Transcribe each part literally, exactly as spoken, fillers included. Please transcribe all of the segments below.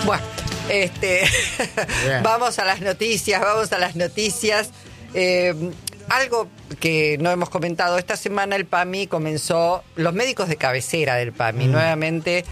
Bueno, este, vamos a las noticias, vamos a las noticias. Eh, algo que no hemos comentado, esta semana el PAMI comenzó, los médicos de cabecera del PAMI, mm. nuevamente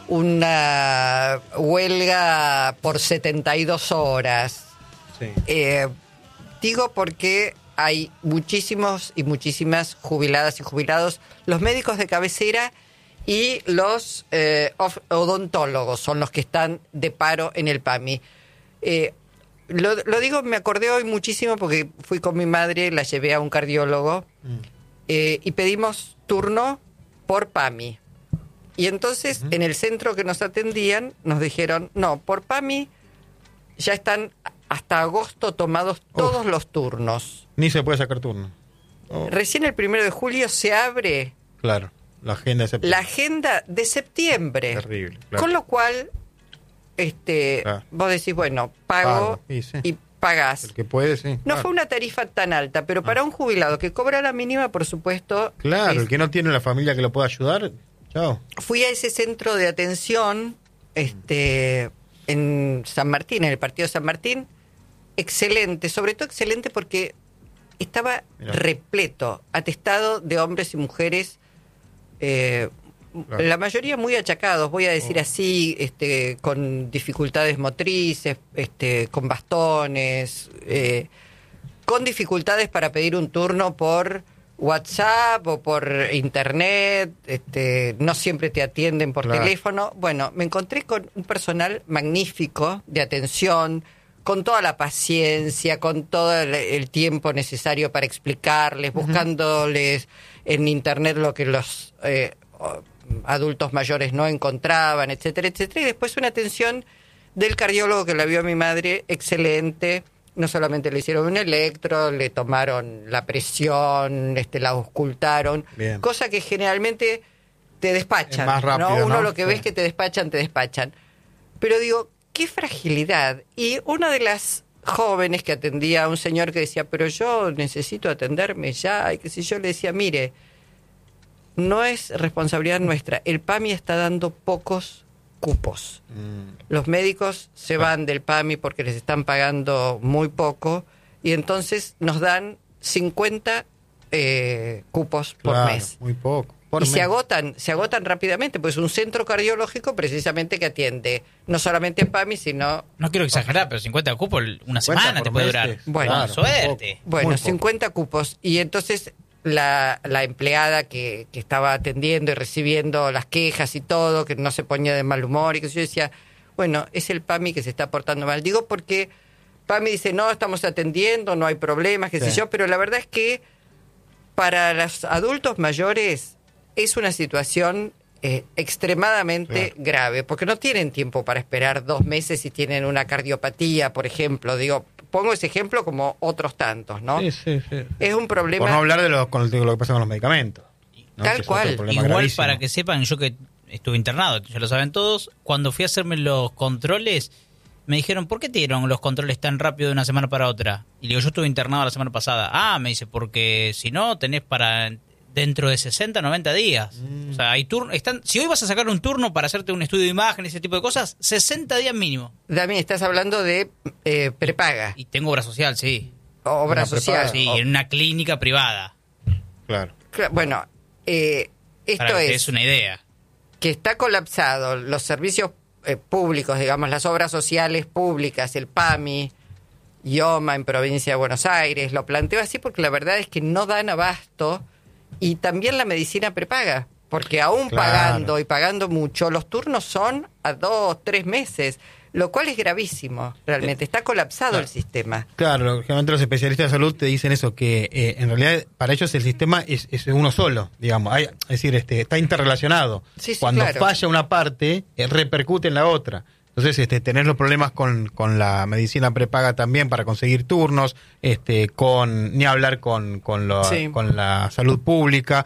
una huelga por setenta y dos horas. Sí. Eh, digo porque hay muchísimos y muchísimas jubiladas y jubilados, los médicos de cabecera y los eh, odontólogos son los que están de paro en el PAMI. Eh, lo, lo digo, me acordé hoy muchísimo porque fui con mi madre, la llevé a un cardiólogo mm. eh, y pedimos turno por PAMI. Y entonces uh-huh. en el centro que nos atendían nos dijeron, no, por PAMI ya están hasta agosto tomados todos Uf. los turnos. Ni se puede sacar turno. Oh. Recién el primero de julio se abre... Claro. La agenda de septiembre. La agenda de septiembre. Terrible. Claro. Con lo cual, este, claro. vos decís, bueno, pago, pago. Sí, sí. y pagás. El que puede, sí. No claro. fue una tarifa tan alta, pero ah. para un jubilado que cobra la mínima, por supuesto... Claro, es... el que no tiene la familia que lo pueda ayudar, chao. Fui a ese centro de atención este, en San Martín, en el partido de San Martín. Excelente, sobre todo excelente porque estaba Mirá. repleto, atestado de hombres y mujeres... Eh, claro. La mayoría muy achacados, voy a decir oh. así, este, con dificultades motrices, este, con bastones, eh, con dificultades para pedir un turno por WhatsApp o por internet, este, no siempre te atienden por claro. teléfono. Bueno, me encontré con un personal magnífico de atención, con toda la paciencia, con todo el, el tiempo necesario para explicarles, uh-huh. buscándoles en internet lo que los eh, adultos mayores no encontraban, etcétera, etcétera. Y después una atención del cardiólogo que la vio a mi madre, excelente. No solamente le hicieron un electro, le tomaron la presión, este, la auscultaron, Bien. cosa que generalmente te despachan. Es más rápido, ¿no? Uno ¿no? lo que sí. ves que te despachan, te despachan. Pero digo, qué fragilidad. Y una de las jóvenes que atendía a un señor que decía, pero yo necesito atenderme ya, y qué sé yo, le decía, mire, no es responsabilidad nuestra, el PAMI está dando pocos cupos. Mm. Los médicos se van del PAMI porque les están pagando muy poco, y entonces nos dan cincuenta eh, cupos claro, por mes. Muy poco. Y se agotan, se agotan rápidamente, pues un centro cardiológico precisamente que atiende no solamente en PAMI, sino... No quiero exagerar, pero cincuenta cupos una semana te puede durar. Bueno, claro, suerte. Bueno, cincuenta cupos. Y entonces la, la empleada que, que estaba atendiendo y recibiendo las quejas y todo, que no se ponía de mal humor, y que yo decía, bueno, es el PAMI que se está portando mal. Digo porque PAMI dice, no, estamos atendiendo, no hay problemas, qué sí. sé yo, pero la verdad es que para los adultos mayores... es una situación eh, extremadamente claro. grave, porque no tienen tiempo para esperar dos meses si tienen una cardiopatía, por ejemplo. Digo, pongo ese ejemplo como otros tantos, ¿no? Sí, sí, sí. Es un problema... Por no hablar de, los, con, de lo que pasa con los medicamentos, ¿no? Tal cual. Igual, gravísimo. Para que sepan, yo que estuve internado, ya lo saben todos, cuando fui a hacerme los controles, me dijeron, ¿por qué te dieron los controles tan rápido de una semana para otra? Y le digo, yo estuve internado la semana pasada. Ah, me dice, porque si no, tenés para... dentro de sesenta, noventa días. Mm. O sea, hay turno, están, si hoy vas a sacar un turno para hacerte un estudio de imagen, ese tipo de cosas, sesenta días mínimo. Dami, estás hablando de eh, prepaga. Y tengo obra social, sí. Obra social. Sí, oh. en una clínica privada. Claro. claro bueno, eh, esto para que es... es una idea. Que está colapsado los servicios eh, públicos, digamos, las obras sociales públicas, el PAMI, IOMA en provincia de Buenos Aires. Lo planteo así porque la verdad es que no dan abasto. Y también la medicina prepaga, porque aún claro. pagando y pagando mucho, los turnos son a dos, tres meses, lo cual es gravísimo, realmente. Está colapsado claro. el sistema. Claro, generalmente los especialistas de salud te dicen eso, que eh, en realidad para ellos el sistema es, es uno solo, digamos. Hay, es decir, este, está interrelacionado. Sí, sí, Cuando claro. falla una parte, eh, repercute en la otra. Entonces, este, tener los problemas con, con la medicina prepaga también para conseguir turnos, este, con ni hablar con con, lo, sí. con la salud pública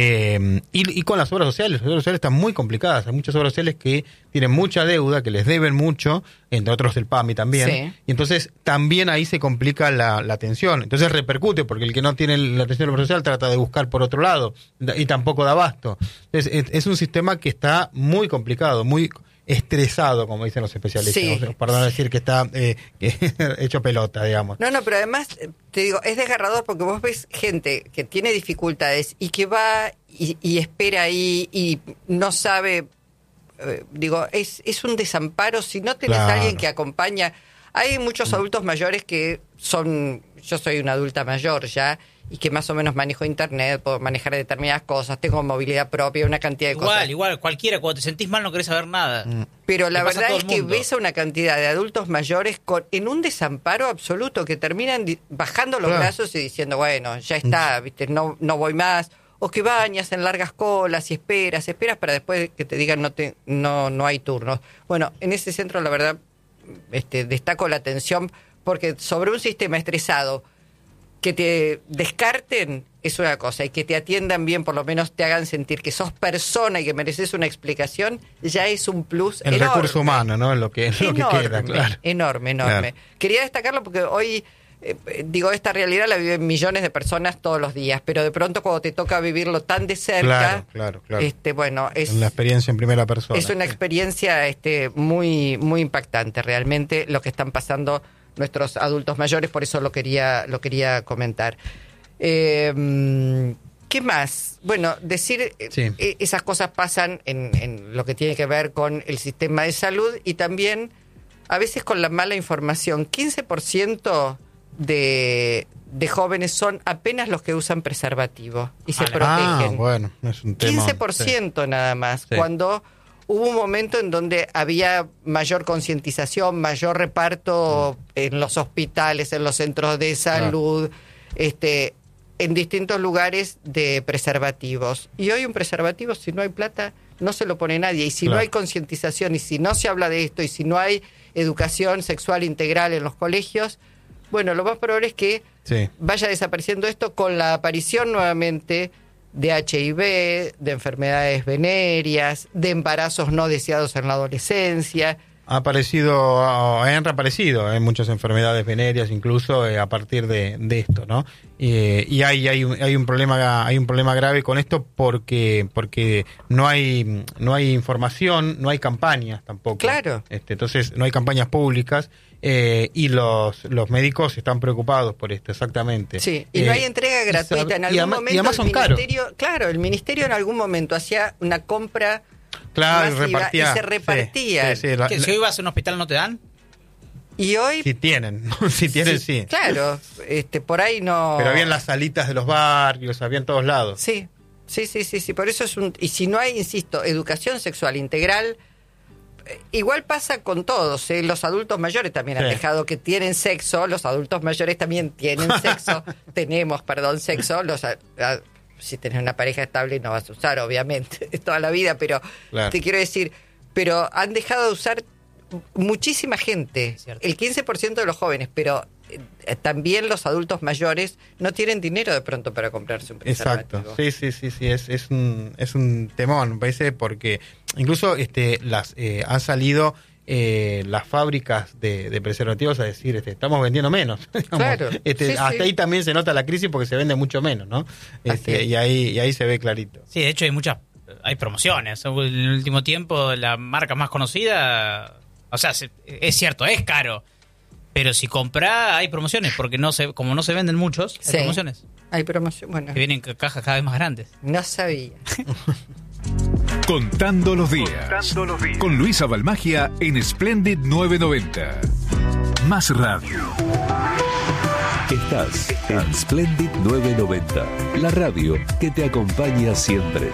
eh, y, y con las obras sociales. Las obras sociales están muy complicadas. Hay muchas obras sociales que tienen mucha deuda, que les deben mucho, entre otros el PAMI también. Sí. Y entonces también ahí se complica la, la atención. Entonces repercute, porque el que no tiene la atención de la obra social trata de buscar por otro lado y tampoco da abasto. Entonces, es, es un sistema que está muy complicado, muy estresado, como dicen los especialistas. Sí. ¿no? Perdón decir que está eh, hecho pelota, digamos. No, no, pero además, te digo, es desgarrador porque vos ves gente que tiene dificultades y que va y, y espera ahí y no sabe, eh, digo, es, es un desamparo si no tenés Claro. a alguien que acompaña. Hay muchos adultos mayores que son, yo soy una adulta mayor ya, y que más o menos manejo internet, puedo manejar determinadas cosas, tengo movilidad propia, una cantidad de igual, cosas. igual, cualquiera, cuando te sentís mal no querés saber nada. Mm. Pero la Le pasa a verdad todo es el que mundo. ves a una cantidad de adultos mayores con, en un desamparo absoluto que terminan di- bajando los Claro. brazos y diciendo, bueno, ya está, viste, no, no voy más. O que bañas en largas colas y esperas, esperas para después que te digan no te, no, no hay turnos. Bueno, en ese centro la verdad este, destaco la atención porque sobre un sistema estresado que te descarten es una cosa y que te atiendan bien, por lo menos te hagan sentir que sos persona y que mereces una explicación, ya es un plus El enorme. recurso humano, ¿no? Lo que, lo que Enorme, queda, claro. enorme, enorme. Claro. Quería destacarlo porque hoy, eh, digo, esta realidad la viven millones de personas todos los días, pero de pronto cuando te toca vivirlo tan de cerca, Claro, claro, claro. este, bueno, es... La experiencia en primera persona. Es una experiencia este, muy, muy impactante, realmente, lo que están pasando nuestros adultos mayores, por eso lo quería, lo quería comentar. Eh, ¿Qué más? Bueno, decir eh, Sí. eh, esas cosas pasan en, en lo que tiene que ver con el sistema de salud y también a veces con la mala información. quince por ciento de, de jóvenes son apenas los que usan preservativo y se Ah, protegen. Ah, bueno, es un tema. quince por ciento nada más, Sí. cuando hubo un momento en donde había mayor concientización, mayor reparto en los hospitales, en los centros de salud, este, en distintos lugares de preservativos. Y hoy un preservativo, si no hay plata, no se lo pone nadie. Y si Claro. no hay concientización, y si no se habla de esto, y si no hay educación sexual integral en los colegios, bueno, lo más probable es que Sí. vaya desapareciendo esto con la aparición nuevamente de H I V, de enfermedades venéreas, de embarazos no deseados en la adolescencia. Ha aparecido, han reaparecido en muchas enfermedades venéreas, incluso eh, a partir de, de esto, ¿no? Eh, y hay, hay, un, hay un problema, hay un problema grave con esto porque, porque no hay, no hay información, no hay campañas tampoco. Claro. Este, entonces no hay campañas públicas eh, y los, los médicos están preocados por esto, exactamente. Sí, y no Eh, hay entrega y gratuita. En sab- algún y además, momento y además son el caros. ministerio, claro, el ministerio en algún momento hacía una compra Claro, y masiva repartía. y se repartía. Sí, sí, sí, la- ¿Que si hoy vas a un hospital no te dan? Y hoy, si tienen, si tienen, sí. claro, este, por ahí no. Pero habían las salitas de los barrios, había en todos lados. Sí, sí, sí, sí, sí. Por eso es un. Y si no hay, insisto, educación sexual integral, eh, igual pasa con todos. ¿eh? Los adultos mayores también han Sí. dejado que tienen sexo. Los adultos mayores también tienen sexo. Tenemos, perdón, sexo. Los a- a- si tenés una pareja estable no vas a usar, obviamente, toda la vida. Pero Claro. te quiero decir, pero han dejado de usar muchísima gente. Es cierto. El quince por ciento de los jóvenes, pero eh, también los adultos mayores no tienen dinero de pronto para comprarse un preservativo. Exacto, sí, sí, sí, sí, es, es un es un temón, me parece, porque incluso este las eh, han salido eh, las fábricas de, de preservativos a decir, este, estamos vendiendo menos. digamos. Claro, Este, sí, hasta sí. ahí también se nota la crisis porque se vende mucho menos, ¿no? Este, Así es. y ahí y ahí se ve clarito. Sí, de hecho hay muchas, hay promociones. En el último tiempo la marca más conocida, o sea, se- es cierto, es caro. Pero si comprá, hay promociones, porque no se, como no se venden muchos, hay Sí. promociones. Hay promoción, bueno, Que vienen en cajas cada vez más grandes. no sabía. Contando los días. Con Luisa Balmagia en Splendid novecientos noventa. Más radio. Estás en Splendid novecientos noventa, la radio que te acompaña siempre.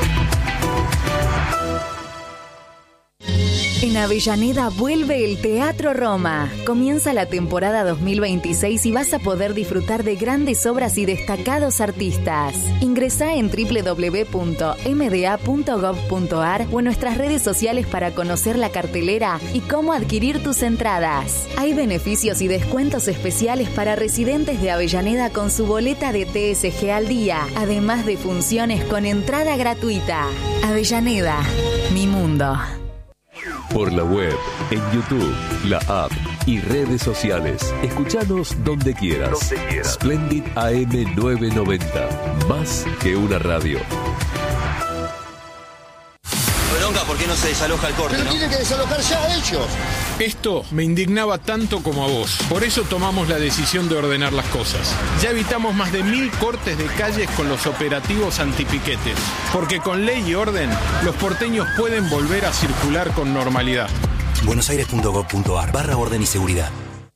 En Avellaneda vuelve el Teatro Roma. Comienza la temporada dos mil veintiséis y vas a poder disfrutar de grandes obras y destacados artistas. Ingresá en doble u doble u doble u punto m d a punto gov punto a r o en nuestras redes sociales para conocer la cartelera y cómo adquirir tus entradas. Hay beneficios y descuentos especiales para residentes de Avellaneda con su boleta de T S G al día, además de funciones con entrada gratuita. Avellaneda, mi mundo. Por la web, en YouTube, la app y redes sociales. Escuchanos donde quieras. Splendid A M novecientos noventa. Más que una radio. Bronca porque no no se desaloja el corte, Pero ¿no? tienen que desalojar ya a ellos. Esto me indignaba tanto como a vos. Por eso tomamos la decisión de ordenar las cosas. Ya evitamos más de mil cortes de calles con los operativos antipiquetes. Porque con ley y orden, los porteños pueden volver a circular con normalidad. buenosaires.gov.ar barra orden y seguridad.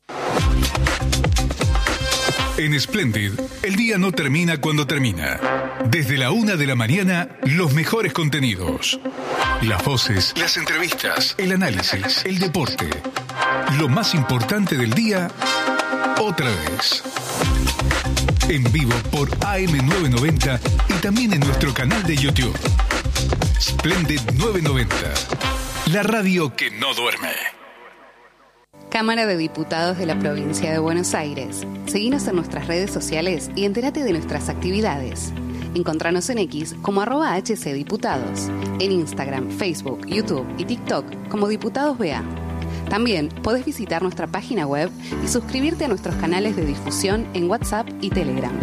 En Splendid, el día no termina cuando termina. Desde la una de la mañana, los mejores contenidos. Las voces, las entrevistas, el análisis, el deporte. Lo más importante del día, otra vez. En vivo por A M novecientos noventa y también en nuestro canal de YouTube. Splendid novecientos noventa. La radio que no duerme. Cámara de Diputados de la Provincia de Buenos Aires. Seguinos en nuestras redes sociales y entérate de nuestras actividades. Encontranos en X como arroba hcdiputados, en Instagram, Facebook, YouTube y TikTok como Diputados B A. También podés visitar nuestra página web y suscribirte a nuestros canales de difusión en WhatsApp y Telegram.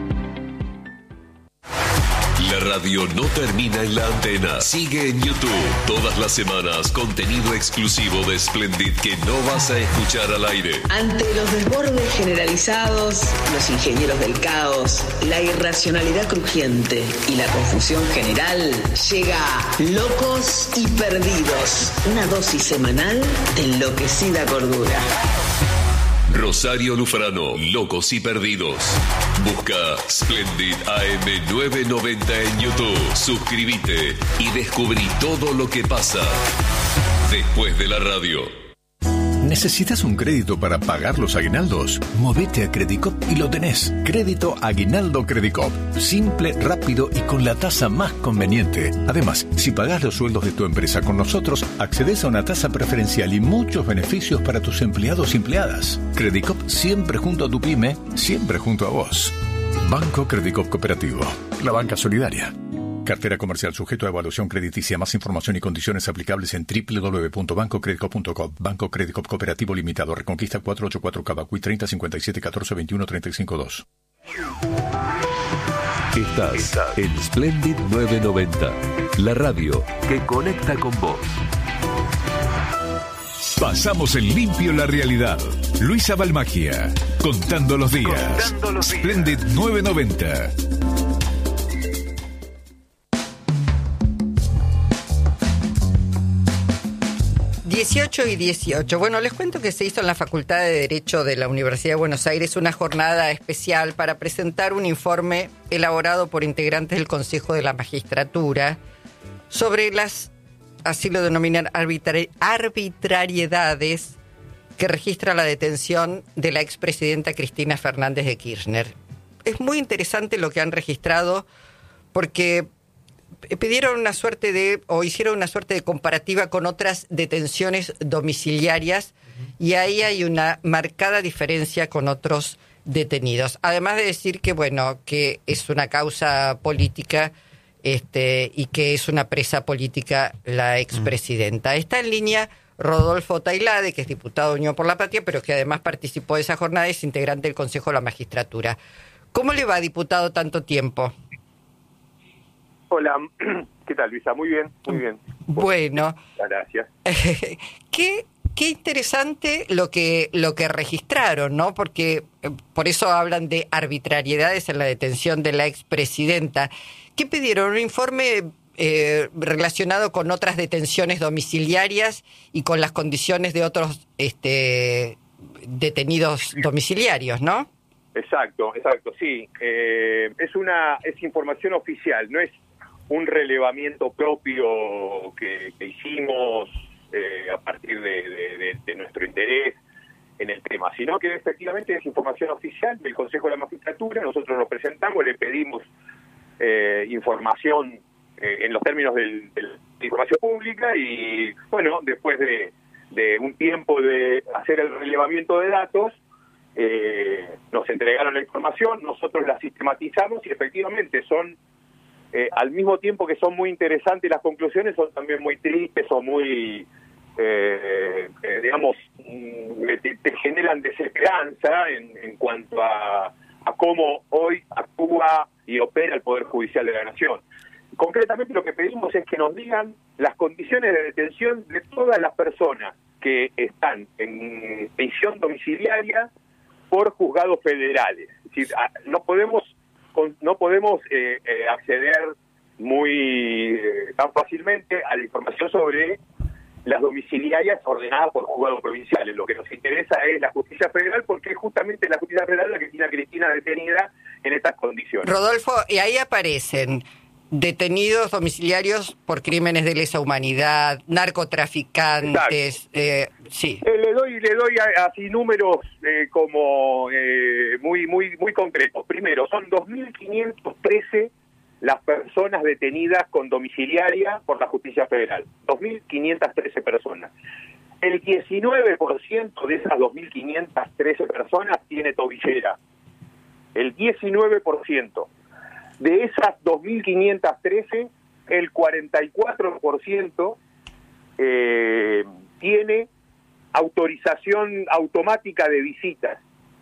La radio no termina en la antena. Sigue en YouTube. Todas las semanas, contenido exclusivo de Splendid que no vas a escuchar al aire. Ante los desbordes generalizados, los ingenieros del caos, la irracionalidad crujiente y la confusión general, llega Locos y Perdidos. Una dosis semanal de enloquecida cordura. Rosario Lufrano, Locos y Perdidos. Busca Splendid A M novecientos noventa en YouTube. Suscríbete y descubrí todo lo que pasa después de la radio. ¿Necesitas un crédito para pagar los aguinaldos? Movete a Credicop y lo tenés. Crédito Aguinaldo Credicop. Simple, rápido y con la tasa más conveniente. Además, si pagás los sueldos de tu empresa con nosotros, accedes a una tasa preferencial y muchos beneficios para tus empleados y empleadas. Credicop siempre junto a tu pyme, siempre junto a vos. Banco Credicop Cooperativo. La banca solidaria. Cartera comercial sujeto a evaluación crediticia. Más información y condiciones aplicables en doble u doble u doble u punto banco credicop punto com. Banco Credicop Cooperativo Limitado. Reconquista cuatrocientos ochenta y cuatro Cavacuy treinta cincuenta y siete catorce veintiuno treinta y cinco dos. Estás en Splendid novecientos noventa. La radio que conecta con vos. Pasamos en limpio la realidad. Luisa Balmagia. Contando los días. Contando los días. Splendid novecientos noventa. dieciocho y dieciocho. Bueno, les cuento que se hizo en la Facultad de Derecho de la Universidad de Buenos Aires una jornada especial para presentar un informe elaborado por integrantes del Consejo de la Magistratura sobre las, así lo denominan, arbitra- arbitrariedades que registra la detención de la expresidenta Cristina Fernández de Kirchner. Es muy interesante lo que han registrado porque pidieron una suerte de, o hicieron una suerte de comparativa con otras detenciones domiciliarias, uh-huh. y ahí hay una marcada diferencia con otros detenidos. Además de decir que, bueno, que es una causa política este, y que es una presa política la expresidenta. Uh-huh. Está en línea Rodolfo Tailade, que es diputado de Unión por la Patria, pero que además participó de esa jornada y es integrante del Consejo de la Magistratura. ¿Cómo le va, diputado, tanto tiempo? Hola, ¿qué tal, Luisa? Muy bien, muy bien. Bueno. Gracias. qué, qué interesante lo que, lo que registraron, ¿no? Porque eh, por eso hablan de arbitrariedades en la detención de la expresidenta. ¿Qué pidieron? Un informe eh, relacionado con otras detenciones domiciliarias y con las condiciones de otros este, detenidos domiciliarios, ¿no? Exacto, exacto, sí. Eh, es una es información oficial, no es un relevamiento propio que, que hicimos eh, a partir de, de, de, de nuestro interés en el tema, sino que efectivamente es información oficial del Consejo de la Magistratura. Nosotros nos presentamos, le pedimos eh, información eh, en los términos del, del, de información pública y, bueno, después de, de un tiempo de hacer el relevamiento de datos, eh, nos entregaron la información, nosotros la sistematizamos y efectivamente son... Eh, al mismo tiempo que son muy interesantes las conclusiones, son también muy tristes o muy, eh, eh, digamos, te, te generan desesperanza en, en cuanto a, a cómo hoy actúa y opera el Poder Judicial de la Nación. Concretamente lo que pedimos es que nos digan las condiciones de detención de todas las personas que están en prisión domiciliaria por juzgados federales. Es decir, no podemos no podemos eh, eh, acceder muy eh, tan fácilmente a la información sobre las domiciliarias ordenadas por juzgados provinciales. Lo que nos interesa es la justicia federal, porque es justamente la justicia federal la que tiene a Cristina detenida en estas condiciones. Rodolfo, y ahí aparecen detenidos domiciliarios por crímenes de lesa humanidad, narcotraficantes, eh, sí. Eh, le doy le doy a, así números eh, como eh, muy muy muy concretos. Primero, son dos mil quinientos trece las personas detenidas con domiciliaria por la justicia federal. dos mil quinientas trece personas. El diecinueve por ciento de esas dos mil quinientas trece personas tiene tobillera. El diecinueve por ciento. De esas dos mil quinientas trece, el cuarenta y cuatro por ciento eh, tiene autorización automática de visitas,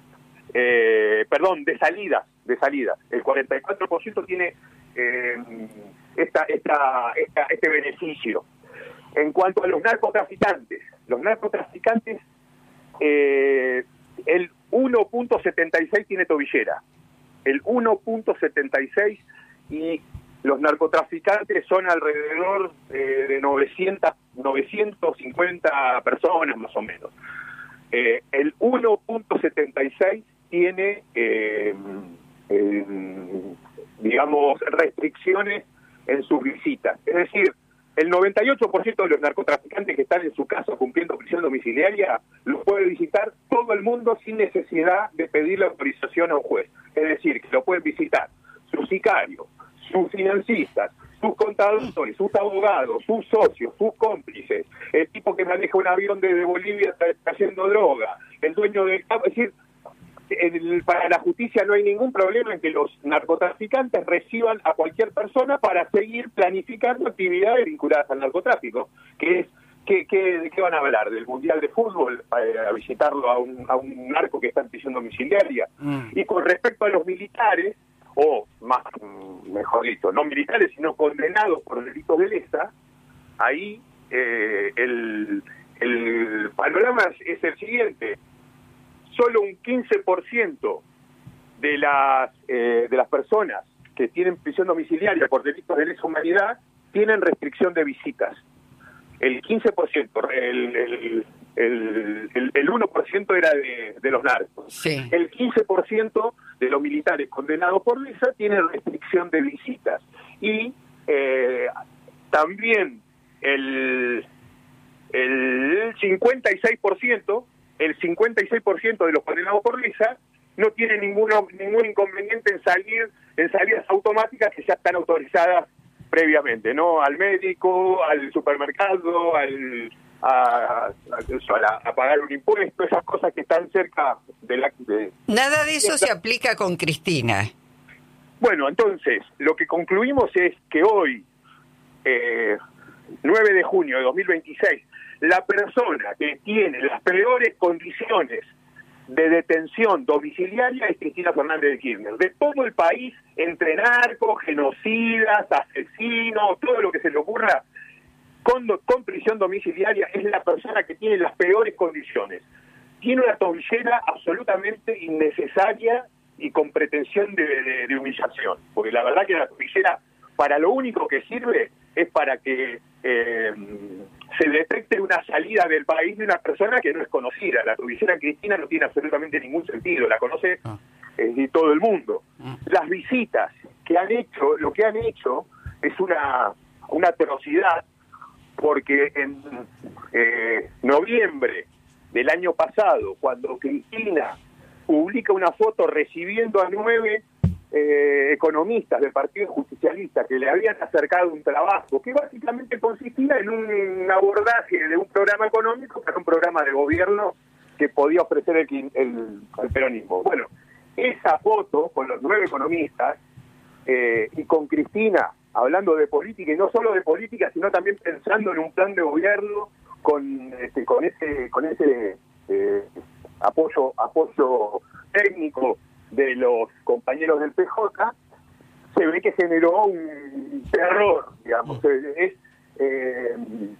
eh, perdón, de salidas, de salidas. El cuarenta y cuatro por ciento tiene eh, esta, esta, esta, este beneficio. En cuanto a los narcotraficantes, los narcotraficantes, eh, el uno punto setenta y seis tiene tobillera. El uno punto setenta y seis, y los narcotraficantes son alrededor eh, de novecientas, novecientos cincuenta personas más o menos. Eh, el uno punto setenta y seis tiene, eh, eh, digamos, restricciones en sus visitas. Es decir, el noventa y ocho por ciento de los narcotraficantes que están en su casa cumpliendo prisión domiciliaria los puede visitar todo el mundo sin necesidad de pedirle autorización a un juez. Es decir, que lo pueden visitar sus sicarios, sus financistas, sus contadores, sus abogados, sus socios, sus cómplices, el tipo que maneja un avión desde Bolivia trayendo droga, el dueño del campo. Es decir, el, para la justicia no hay ningún problema en que los narcotraficantes reciban a cualquier persona para seguir planificando actividades vinculadas al narcotráfico, que es que, que, ¿de qué van a hablar? ¿Del Mundial de Fútbol? A, a visitarlo a un, a un narco que está en prisión domiciliaria. Mm. Y con respecto a los militares, o más, mejor dicho, no militares, sino condenados por delitos de lesa, ahí eh, el, el panorama es, es el siguiente. Solo un quince por ciento de las eh, de las personas que tienen prisión domiciliaria por delitos de lesa humanidad tienen restricción de visitas. El quince por ciento, el, el, el, el, el uno por ciento era de, de los narcos. Sí. El quince por ciento de los militares condenados por lesa tienen restricción de visitas. Y eh, también el, el cincuenta y seis por ciento el cincuenta y seis por ciento de los condenados por lesa no tiene ninguno, ningún inconveniente en salir en salidas automáticas que ya están autorizadas previamente, ¿no? Al médico, al supermercado, al a, a, a, la, a pagar un impuesto, esas cosas que están cerca de la... De, Nada de eso se aplica con Cristina. Bueno, entonces, lo que concluimos es que hoy, eh, nueve de junio de dos mil veintiséis, la persona que tiene las peores condiciones de detención domiciliaria es Cristina Fernández de Kirchner. De todo el país, entre narcos, genocidas, asesinos, todo lo que se le ocurra, con, con prisión domiciliaria, es la persona que tiene las peores condiciones. Tiene una tobillera absolutamente innecesaria y con pretensión de, de, de humillación. Porque la verdad que la tobillera, para lo único que sirve, es para que eh, se detecte una salida del país de una persona que no es conocida. La tobillera Cristina no tiene absolutamente ningún sentido, la conoce Ah. eh, todo el mundo. Las visitas que han hecho, lo que han hecho es una, una atrocidad, porque en eh, noviembre del año pasado, cuando Cristina publica una foto recibiendo a nueve Eh, economistas del Partido Justicialista que le habían acercado un trabajo que básicamente consistía en un abordaje de un programa económico para un programa de gobierno que podía ofrecer el, el, el peronismo. Bueno, esa foto con los nueve economistas eh, y con Cristina hablando de política, y no solo de política, sino también pensando en un plan de gobierno con este, con ese con ese eh, apoyo apoyo técnico de los compañeros del P J, se ve que generó un terror, digamos. Es, eh,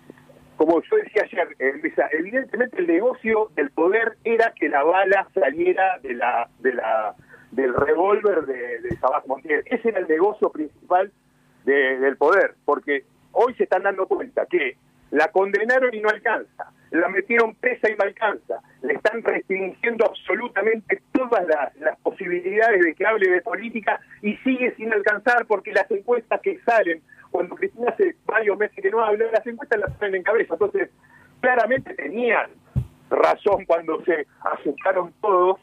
como yo decía ayer, eh, evidentemente el negocio del poder era que la bala saliera de la de la del revólver de, de Sabás Montiel. Ese era el negocio principal de, del poder, porque hoy se están dando cuenta que la condenaron y no alcanza, la metieron presa y no alcanza, le están restringiendo absolutamente todas las, las posibilidades de que hable de política y sigue sin alcanzar, porque las encuestas que salen, cuando Cristina hace varios meses que no habla, las encuestas las ponen en cabeza. Entonces, claramente tenían razón cuando se asustaron todos,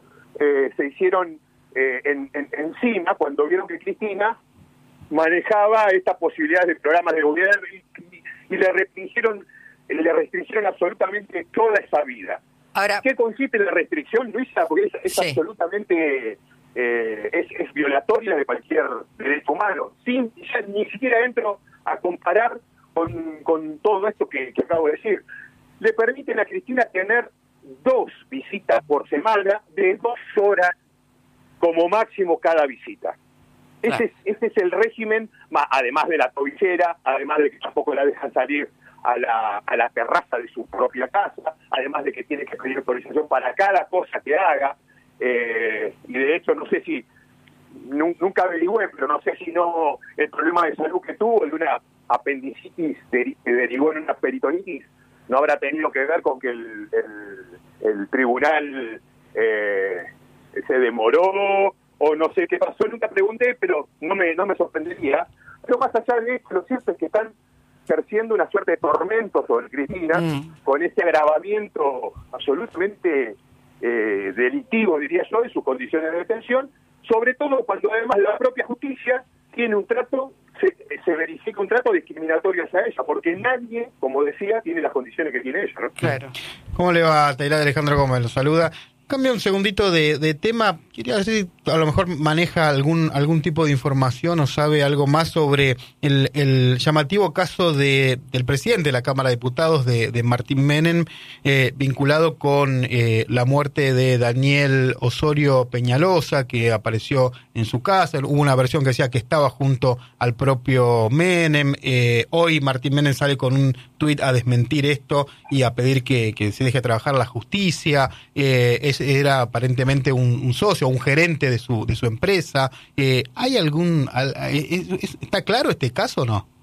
eh, se hicieron eh, en, en, encima, cuando vieron que Cristina manejaba estas posibilidades de programas de gobierno y, y, y le restringieron le restringieron absolutamente toda esa vida. Ahora, ¿qué consiste la restricción, Luisa? Porque es, es sí. absolutamente eh, es, es violatoria de cualquier derecho humano. Sin, ya ni siquiera entro a comparar con, con todo esto que, que acabo de decir. Le permiten a Cristina tener dos visitas por semana de dos horas como máximo cada visita. Ese, ah. es, ese es el régimen, además de la tobillera, además de que tampoco la dejan salir a la, a la terraza de su propia casa, además de que tiene que pedir autorización para cada cosa que haga, eh, y de hecho no sé si, nunca averigüé, pero no sé si no, el problema de salud que tuvo, de una apendicitis que derivó en una peritonitis, no habrá tenido que ver con que el, el, el tribunal eh, se demoró, o no sé qué pasó, nunca pregunté, pero no me, no me sorprendería. Pero más allá de eso, lo cierto es que están ejerciendo una suerte de tormento sobre Cristina, mm. con ese agravamiento absolutamente eh, delictivo, diría yo, de sus condiciones de detención, sobre todo cuando además la propia justicia tiene un trato, se, se verifica un trato discriminatorio hacia ella, porque nadie, como decía, tiene las condiciones que tiene ella, ¿no? Claro. ¿Cómo le va, Taylor? Alejandro Gómez lo saluda. Cambia un segundito de, de tema. Quería ver si a lo mejor maneja algún algún tipo de información o sabe algo más sobre el, el llamativo caso de del presidente de la Cámara de Diputados, de, de Martín Menem, eh, vinculado con eh, la muerte de Daniel Osorio Peñalosa, que apareció en su casa. Hubo una versión que decía que estaba junto al propio Menem. Eh, hoy Martín Menem sale con un tuit a desmentir esto y a pedir que, que se deje trabajar la justicia. Eh, es era aparentemente un, un socio, un gerente de su de su empresa. Eh, ¿Hay algún... Es, es, ¿Está claro este caso o no?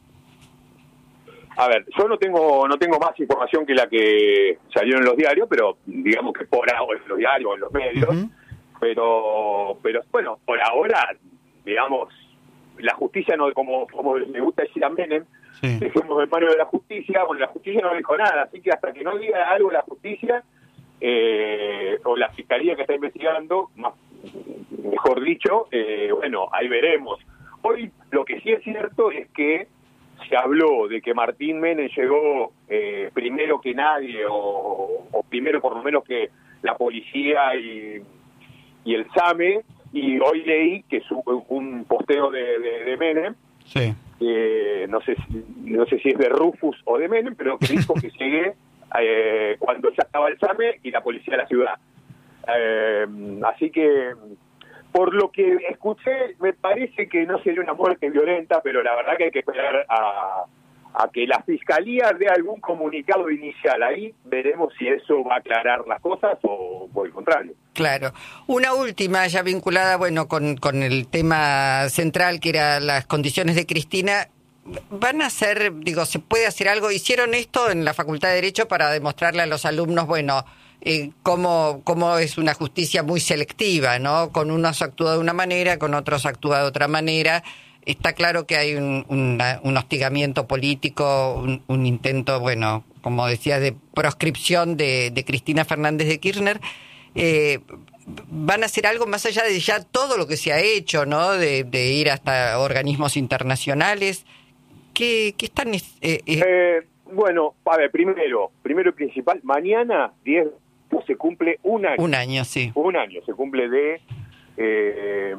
A ver, yo no tengo no tengo más información que la que salió en los diarios, pero digamos que por ahora, en los diarios, en los medios, uh-huh. pero pero bueno, por ahora, digamos, la justicia, no como, como le gusta decir a Menem, sí. dejemos en manos de la justicia, bueno, la justicia no dijo nada, así que hasta que no diga algo la justicia, Eh, o la fiscalía que está investigando, más, mejor dicho, eh, bueno, ahí veremos. Hoy lo que sí es cierto es que se habló de que Martín Menem llegó eh, primero que nadie, o, o primero por lo menos que la policía y, y el SAME, y hoy leí que su, un posteo de, de, de Menem, sí. eh, no sé si, no sé si es de Rufus o de Menem, pero que dijo que llegué Eh, cuando ya estaba el SAME y la policía de la ciudad. Eh, así que, por lo que escuché, me parece que no sería una muerte violenta, pero la verdad que hay que esperar a, a que la fiscalía dé algún comunicado inicial. Ahí veremos si eso va a aclarar las cosas o por el contrario. Claro. Una última, ya vinculada, bueno, con, con el tema central, que era las condiciones de Cristina. ¿Van a hacer, digo, se puede hacer algo? ¿Hicieron esto en la Facultad de Derecho para demostrarle a los alumnos, bueno, eh, cómo, cómo es una justicia muy selectiva, ¿no? Con unos actúa de una manera, con otros actúa de otra manera. Está claro que hay un, una, un hostigamiento político, un, un intento, bueno, como decía, de proscripción de, de Cristina Fernández de Kirchner. Eh, ¿Van a hacer algo más allá de ya todo lo que se ha hecho, ¿no? De, de ir hasta organismos internacionales. ¿Qué, qué están...? Eh, eh? Eh, bueno, a ver, primero, primero y principal, mañana diez se cumple un año. Un año, sí. Un año, se cumple de... Eh,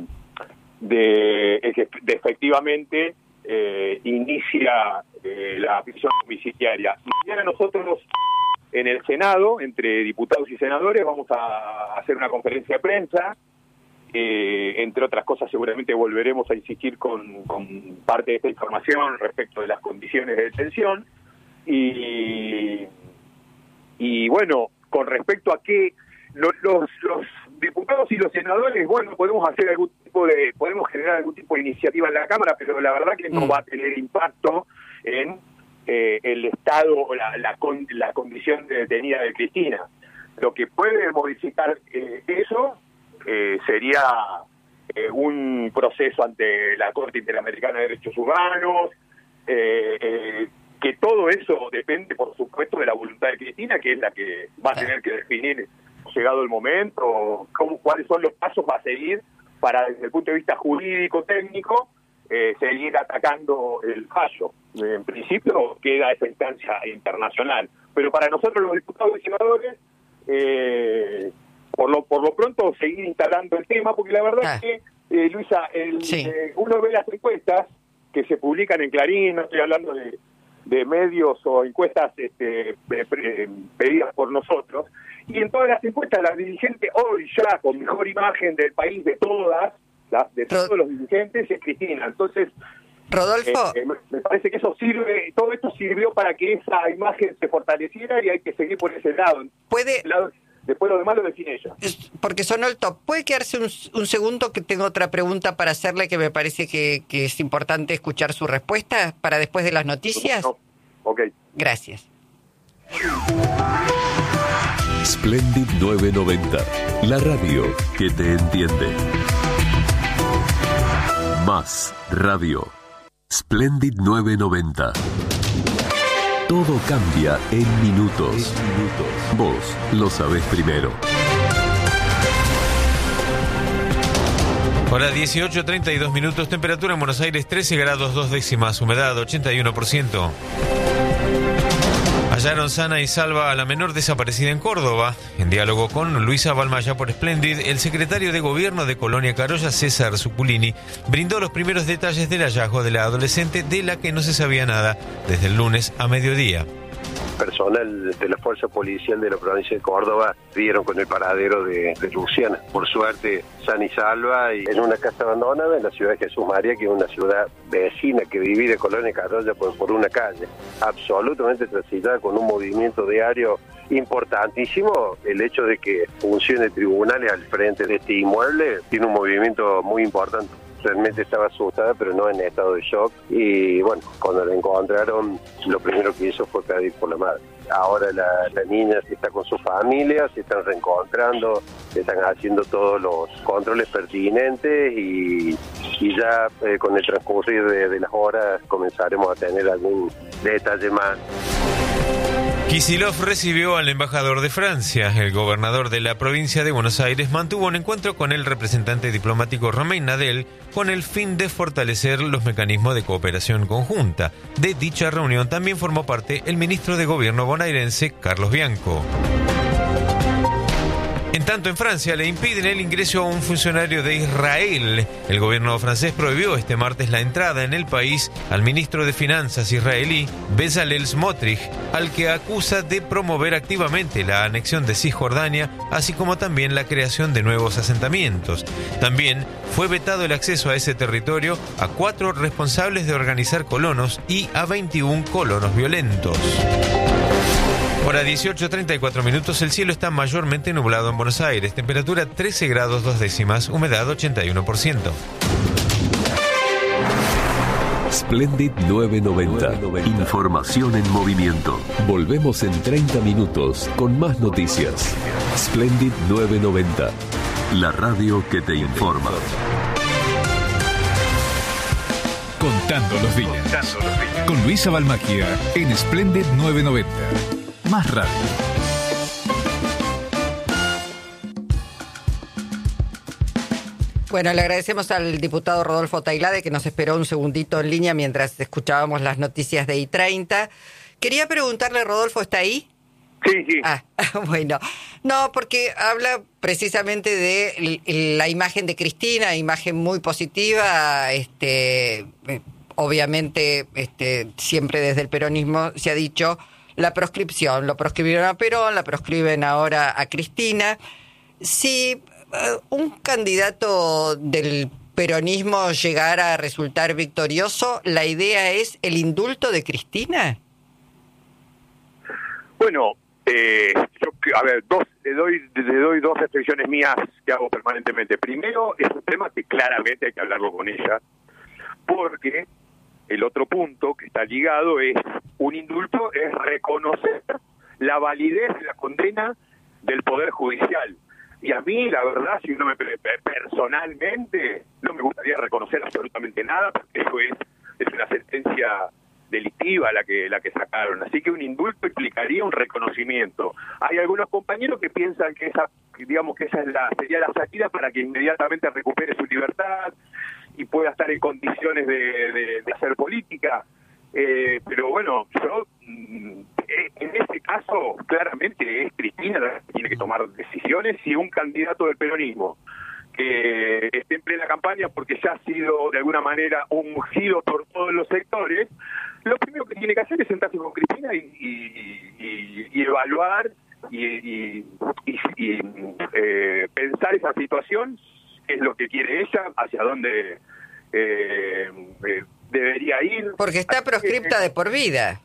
de, de efectivamente eh, inicia eh, la prisión domiciliaria. Mañana nosotros en el Senado, entre diputados y senadores, vamos a hacer una conferencia de prensa Eh, entre otras cosas, seguramente volveremos a insistir con, con parte de esta información respecto de las condiciones de detención. Y, y bueno, con respecto a que lo, los, los diputados y los senadores, bueno, podemos hacer algún tipo de, podemos generar algún tipo de iniciativa en la Cámara, pero la verdad que no mm. va a tener impacto en eh, el estado o la, la, con, la condición de detenida de Cristina. Lo que puede modificar eh, eso eh, sería eh, un proceso ante la Corte Interamericana de Derechos Humanos, eh, eh, que todo eso depende, por supuesto, de la voluntad de Cristina, que es la que va a tener que definir, llegado el momento, cómo, cuáles son los pasos a seguir para, desde el punto de vista jurídico, técnico, eh, seguir atacando el fallo. En principio queda esa instancia internacional, pero para nosotros los diputados y senadores, eh, por lo por lo pronto seguir instalando el tema, porque la verdad ah. es que, eh, Luisa, el, sí. eh, uno ve las encuestas que se publican en Clarín, no estoy hablando de, de medios o encuestas este, pedidas por nosotros, y en todas las encuestas la dirigente hoy ya con mejor imagen del país de todas, las, de todos Rod- los dirigentes, es Cristina. Entonces, Rodolfo, eh, me parece que eso sirve, todo esto sirvió para que esa imagen se fortaleciera y hay que seguir por ese lado. Puede... Ese lado, después lo demás lo define ella. Porque sonó el top. ¿Puede quedarse un, un segundo que tengo otra pregunta para hacerle que me parece que, que es importante escuchar su respuesta para después de las noticias? No. Ok. Gracias. Splendid novecientos noventa, la radio que te entiende. Más radio. Splendid novecientos noventa. Todo cambia en minutos. Vos lo sabés primero. Hora dieciocho, treinta y dos minutos, temperatura en Buenos Aires trece grados dos décimas, humedad ochenta y uno por ciento. Hallaron sana y salva a la menor desaparecida en Córdoba. En diálogo con Luisa Balmaya por Splendid, el secretario de Gobierno de Colonia Carolla, César Zuculini, brindó los primeros detalles del hallazgo de la adolescente, de la que no se sabía nada desde el lunes a mediodía. Personal de la Fuerza Policial de la provincia de Córdoba dieron con el paradero de, de Luciana. Por suerte, sana y salva, y en una casa abandonada en la ciudad de Jesús María, que es una ciudad vecina que divide Colonia Carolla por, por una calle. Absolutamente transitada, con un movimiento diario importantísimo. El hecho de que funcione tribunales al frente de este inmueble tiene un movimiento muy importante. Realmente estaba asustada, pero no en estado de shock, y bueno, cuando la encontraron, lo primero que hizo fue pedir por la madre. Ahora la, la niña está con su familia, se están reencontrando, se están haciendo todos los controles pertinentes, y, y ya eh, con el transcurrir de, de las horas comenzaremos a tener algún detalle más. Kicillof recibió al embajador de Francia. El gobernador de la provincia de Buenos Aires mantuvo un encuentro con el representante diplomático Romain Nadel con el fin de fortalecer los mecanismos de cooperación conjunta. De dicha reunión también formó parte el ministro de Gobierno bonaerense, Carlos Bianco. En tanto, en Francia le impiden el ingreso a un funcionario de Israel. El gobierno francés prohibió este martes la entrada en el país al ministro de Finanzas israelí, Bezalel Smotrich, al que acusa de promover activamente la anexión de Cisjordania, así como también la creación de nuevos asentamientos. También fue vetado el acceso a ese territorio a cuatro responsables de organizar colonos y a veintiún colonos violentos. Hora dieciocho, treinta y cuatro minutos, el cielo está mayormente nublado en Buenos Aires, temperatura trece grados dos décimas, humedad ochenta y uno por ciento. Splendid novecientos noventa, información en movimiento. Volvemos en treinta minutos con más noticias. Splendid novecientos noventa, la radio que te informa. Contando los días, con Luisa Balmacchia en Splendid novecientos noventa. Más radio. Bueno, le agradecemos al diputado Rodolfo Tailade, que nos esperó un segundito en línea mientras escuchábamos las noticias de I treinta. Quería preguntarle, Rodolfo, ¿está ahí? Sí, sí. Ah, bueno. No, porque habla precisamente de la imagen de Cristina, imagen muy positiva, este, obviamente, este, siempre desde el peronismo se ha dicho la proscripción, lo proscribieron a Perón, la proscriben ahora a Cristina. Si un candidato del peronismo llegara a resultar victorioso, ¿la idea es el indulto de Cristina? Bueno, eh, yo, a ver, dos, le doy, le doy dos reflexiones mías que hago permanentemente. Primero, es un tema que claramente hay que hablarlo con ella, porque el otro punto que está ligado es, un indulto es reconocer la validez de la condena del Poder Judicial. Y a mí, la verdad, si uno me personalmente, no me gustaría reconocer absolutamente nada, porque eso es, es una sentencia delictiva la que la que sacaron. Así que un indulto implicaría un reconocimiento. Hay algunos compañeros que piensan que esa, digamos que esa es la, sería la salida para que inmediatamente recupere su libertad y pueda estar en condiciones de, de, de hacer política. Eh, pero bueno, yo en este caso claramente es Cristina la que tiene que tomar decisiones, y un candidato del peronismo que esté en plena campaña porque ya ha sido de alguna manera ungido por todos los sectores, lo primero que tiene que hacer es sentarse con Cristina y, y, y, y evaluar y, y, y, y eh, pensar esa situación, qué es lo que quiere ella, hacia dónde eh, eh, debería ir. Porque está proscripta de por vida.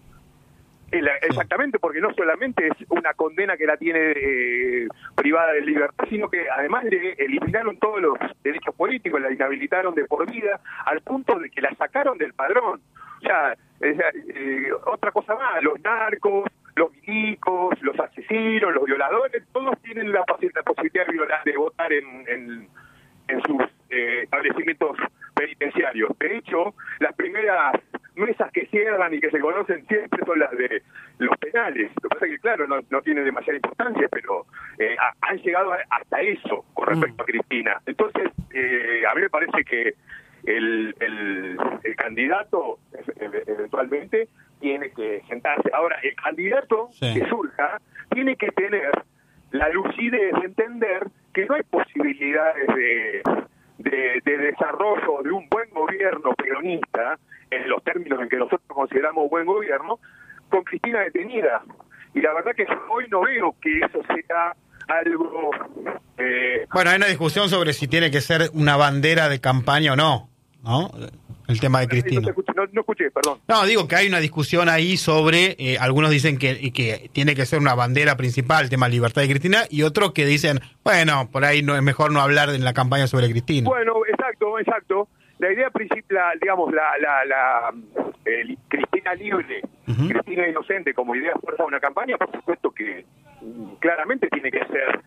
Exactamente, porque no solamente es una condena que la tiene eh, privada de libertad, sino que además le eliminaron todos los derechos políticos, la inhabilitaron de por vida, al punto de que la sacaron del padrón. O sea, eh, eh, otra cosa más, los narcos, los milicos, los asesinos, los violadores, todos tienen la, la posibilidad de, violar, de votar en, en, en sus eh, establecimientos penitenciarios. De hecho, las primeras mesas que cierran y que se conocen siempre son las de los penales. Lo que pasa es que, claro, no, no tiene demasiada importancia, pero eh, ha, han llegado a, hasta eso con respecto mm. a Cristina. Entonces, eh, a mí me parece que el, el, el candidato eventualmente tiene que sentarse. Ahora, el candidato sí. que surja tiene que tener la lucidez de entender que no hay posibilidades de, de, de desarrollo de un buen gobierno peronista, en los términos en que nosotros consideramos buen gobierno, con Cristina detenida. Y la verdad que hoy no veo que eso sea algo... Eh, bueno, hay una discusión sobre si tiene que ser una bandera de campaña o no, ¿no? El tema de Cristina. No, escuché, no, no escuché, perdón. No, digo que hay una discusión ahí sobre, eh, algunos dicen que, que tiene que ser una bandera principal, el tema de libertad de Cristina, y otros que dicen, bueno, por ahí no es mejor no hablar en la campaña sobre Cristina. Bueno, exacto, exacto. La idea principal, digamos, la, la, la eh, Cristina libre, uh-huh. Cristina inocente como idea fuerza de una campaña, por supuesto que claramente tiene que ser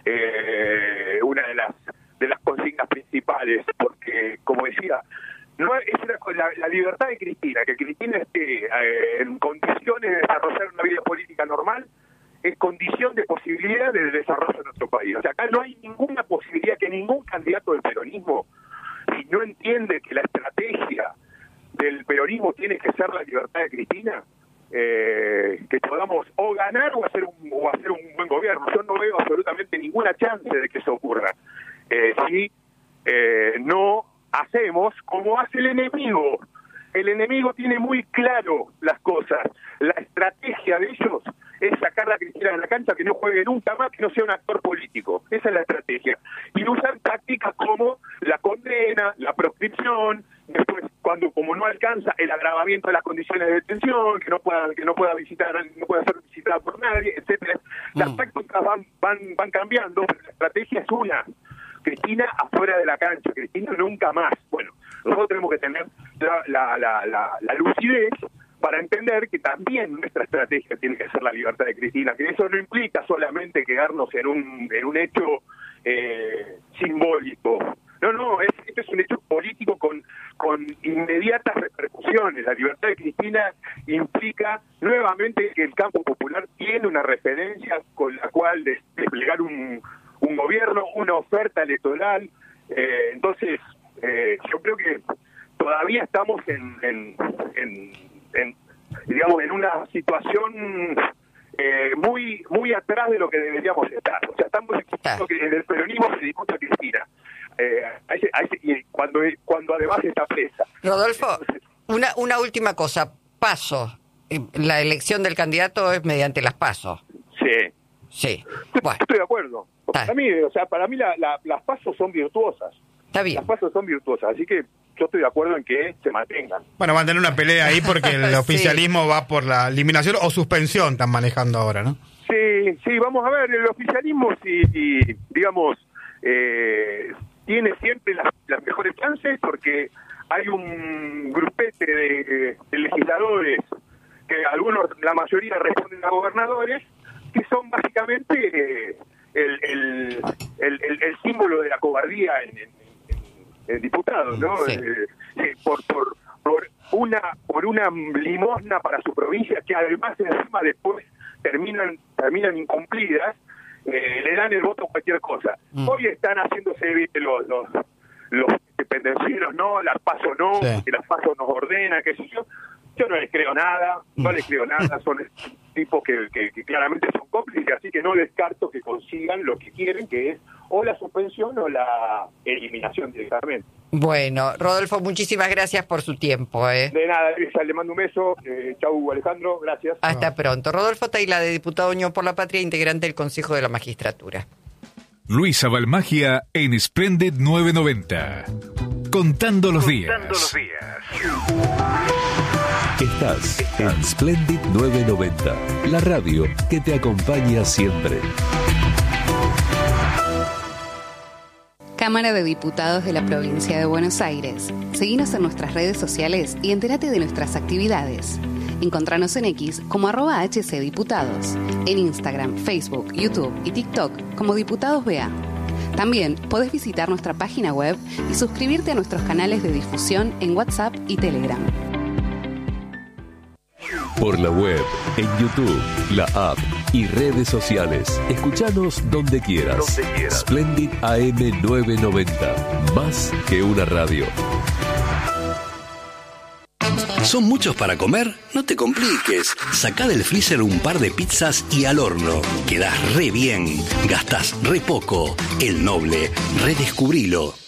eh, una de las de las consignas principales, porque, como decía, no es una, la, la libertad de Cristina, que Cristina esté eh, en condiciones de desarrollar una vida política normal, es condición de posibilidad de desarrollo de nuestro país. O sea, acá no hay ninguna posibilidad que ningún candidato del peronismo, si no entiende que la estrategia del peronismo tiene que ser la libertad de Cristina, eh, que podamos o ganar o hacer un o hacer un buen gobierno. Yo no veo absolutamente ninguna chance de que eso ocurra. Eh, si eh, no hacemos como hace el enemigo. El enemigo tiene muy claro las cosas. La estrategia de ellos es sacar a Cristina de la cancha, que no juegue nunca más, que no sea un actor político. Esa es la estrategia. Y usan tácticas como la condena, la proscripción, después cuando como no alcanza el agravamiento de las condiciones de detención, que no pueda que no pueda visitar, no pueda ser visitada por nadie, etcétera. Las mm. tácticas van van van cambiando, pero la estrategia es una. Cristina afuera de la cancha, Cristina nunca más. Bueno, nosotros tenemos que tener la, la, la, la, la lucidez para entender que también nuestra estrategia tiene que ser la libertad de Cristina, que eso no implica solamente quedarnos en un en un hecho eh, simbólico. No, no, es, esto es un hecho político con, con inmediatas repercusiones. La libertad de Cristina implica nuevamente que el campo popular tiene una referencia con la cual des, desplegar un, un gobierno, una oferta electoral. Eh, entonces, eh, yo creo que todavía estamos en, en, en, en digamos, en una situación eh, muy muy atrás de lo que deberíamos estar. O sea, estamos discutiendo que en el peronismo se discute a Cristina. Eh, a ese, a ese, y cuando cuando además está presa. Rodolfo, Entonces, una una última cosa. Paso. La elección del candidato es mediante las pasos. Sí. Sí. Bueno. Estoy de acuerdo. Para mí, o sea, para mí la, la, las pasos son virtuosas. Está bien. Las pasos son virtuosas, así que yo estoy de acuerdo en que se mantengan. Bueno, van a tener una pelea ahí porque el Sí. oficialismo va por la eliminación o suspensión, están manejando ahora, ¿no? Sí, sí, vamos a ver, el oficialismo, si, si digamos, eh, tiene siempre las, las mejores chances porque hay un grupete de, de legisladores que algunos, la mayoría responden a gobernadores, que son básicamente eh, el, el, el, el, el símbolo de la cobardía en, en, en, en diputados, ¿no? Sí. Eh, eh, por, por, por una por una limosna para su provincia que además encima después terminan terminan incumplidas, eh, le dan el voto a cualquier cosa. Mm. Hoy están haciéndose, ¿viste? los los los dependencieros, no, las PASO no, sí. que las PASO nos ordena, qué sé yo. Yo no les creo nada, no les creo nada, son tipos que, que, que claramente son cómplices, así que no descarto que consigan lo que quieren, que es o la suspensión o la eliminación directamente. Bueno, Rodolfo, muchísimas gracias por su tiempo. ¿eh? De nada, Luisa, le mando un beso. Eh, chau, Alejandro, gracias. Hasta no. pronto. Rodolfo Taylor, de Diputado Unión por la Patria, integrante del Consejo de la Magistratura. Luisa Balmagia en Splendid novecientos noventa. Contando los días. Contando los días. Estás en Splendid novecientos noventa, la radio que te acompaña siempre. Cámara de Diputados de la Provincia de Buenos Aires. Seguinos en nuestras redes sociales y entérate de nuestras actividades. Encontranos en X como arroba hcdiputados, en Instagram, Facebook, YouTube y TikTok como Diputados B A. También podés visitar nuestra página web y suscribirte a nuestros canales de difusión en WhatsApp y Telegram. Por la web, en YouTube, la app y redes sociales. Escuchanos donde quieras. Donde quieras. Splendid A M novecientos noventa. Más que una radio. ¿Son muchos para comer? No te compliques. Sacá del freezer un par de pizzas y al horno. Quedás re bien. Gastás re poco. El Noble. Redescubrilo.